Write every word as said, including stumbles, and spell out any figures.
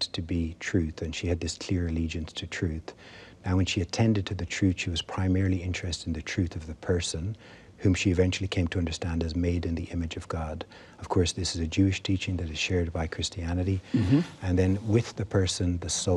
wanted to be truth, and she had this clear allegiance to truth. Now, when she attended to the truth, she was primarily interested in the truth of the person, whom she eventually came to understand as made in the image of God. Of course, this is a Jewish teaching that is shared by Christianity. Mm-hmm. And then with the person, the soul